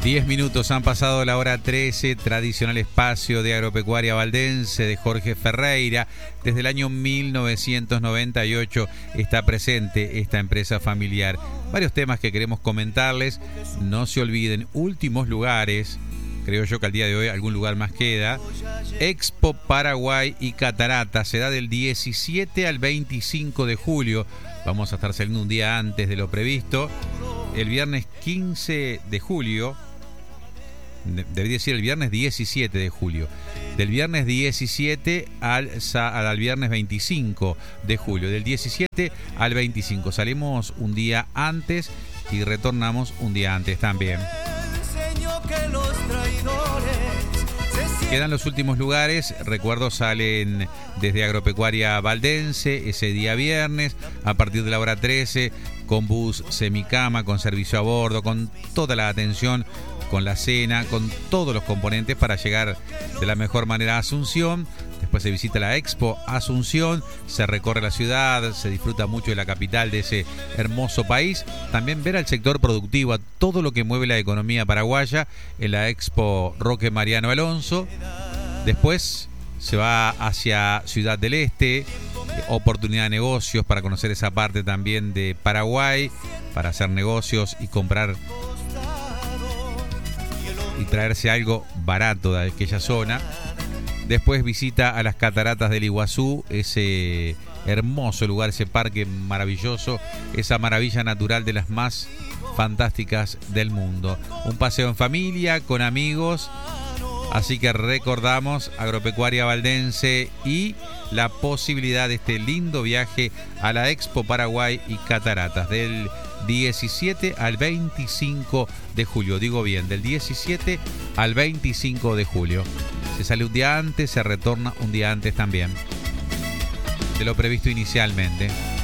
10 minutos han pasado la hora 13, tradicional espacio de agropecuaria valdense de Jorge Ferreira. Desde el año 1998 está presente esta empresa familiar. Varios temas que queremos comentarles. No se olviden, últimos lugares. Creo yo que al día de hoy algún lugar más queda. Expo Paraguay y Cataratas será del 17 al 25 de julio. Vamos a estar saliendo un día antes de lo previsto. El viernes 15 de julio, debería decir el viernes 17 de julio. Del viernes 17 al viernes 25 de julio. Del 17 al 25. Salimos un día antes y retornamos un día antes también. Quedan los últimos lugares. Recuerdo, salen desde Agropecuaria Valdense ese día viernes a partir de la hora 13 con bus semicama, con servicio a bordo, con toda la atención, con la cena, con todos los componentes para llegar de la mejor manera a Asunción. Después se visita la Expo Asunción, se recorre la ciudad, se disfruta mucho de la capital de ese hermoso país. También ver al sector productivo, a todo lo que mueve la economía paraguaya en la Expo Roque Mariano Alonso. Después se va hacia Ciudad del Este, oportunidad de negocios para conocer esa parte también de Paraguay, para hacer negocios y comprar y traerse algo barato de aquella zona. Después visita a las cataratas del Iguazú, ese hermoso lugar, ese parque maravilloso, esa maravilla natural de las más fantásticas del mundo. Un paseo en familia, con amigos. Así que recordamos Agropecuaria Valdense y la posibilidad de este lindo viaje a la Expo Paraguay y Cataratas del 17 al 25 de julio. Digo bien, del 17 al 25 de julio. Se sale un día antes, se retorna un día antes también de lo previsto inicialmente.